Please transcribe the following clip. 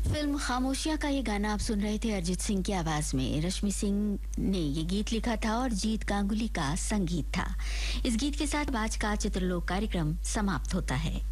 Film खामोशियां का ये गाना आप सुन रहे थे अरिजीत सिंह की आवाज में। रश्मि सिंह ने ये गीत लिखा था और जीत गांगुली का संगीत था। इस गीत के साथ आज का चित्रलोक कार्यक्रम समाप्त होता है।